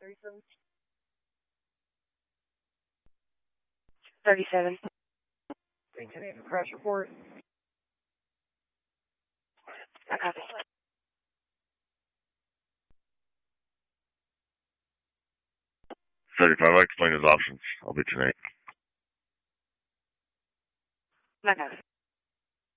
37. Maintaining the crash report. I copy. 35, I'll explain his options. I'll be tonight. I copy.